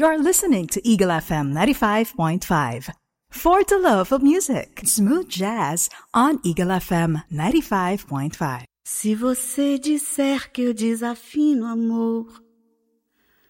You're listening to Eagle FM 95.5. For the love of music, smooth jazz on Eagle FM 95.5. Se você disser que eu desafino amor,